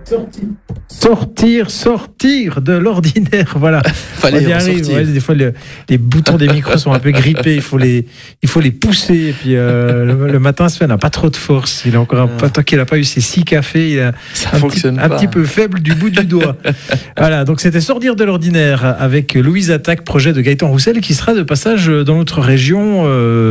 Sortir de l'ordinaire, voilà. Fallait On y en arrive. sortir. Ouais, des fois, les boutons des micros sont un peu grippés. Il faut les pousser. Et puis le matin, Sven n'a pas trop de force. Il a encore tant qu'il n'a pas eu ses 6 cafés, il a un petit peu faible du bout du doigt. Voilà. Donc c'était Sortir de l'ordinaire avec Louise Attaque, projet de Gaëtan Roussel, qui sera de passage dans notre région.